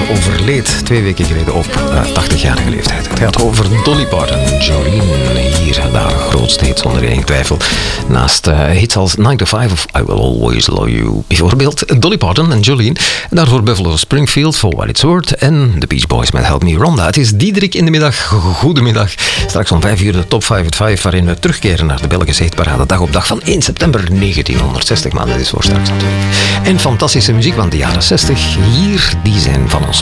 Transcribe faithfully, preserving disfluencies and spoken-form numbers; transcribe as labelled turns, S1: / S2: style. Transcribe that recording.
S1: overleed twee weken geleden op uh, tachtigjarige leeftijd. Het gaat over Dolly Parton, Jolene. Hier de haar grootste hit zonder enige twijfel. Naast uh, hits als nine to five of I Will Always Love You. Bijvoorbeeld Dolly Parton en Jolene. En daarvoor Buffalo Springfield, For What It's Worth. En The Beach Boys met Help Me Rhonda. Het is Diederik in de middag. Goedemiddag. Straks om vijf uur de top vijf at vijf, waarin we terugkeren naar de Belgische hitparade. Dag op dag van één september negentienhonderdzestig. Maar dat is voor straks natuurlijk. En fantastische muziek van de jaren zestig. Hier, die zijn van ons